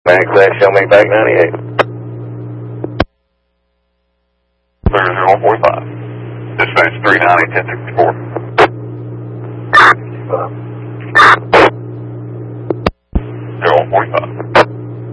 Class, show me back 98. 00145. Dispatch 390, 1064.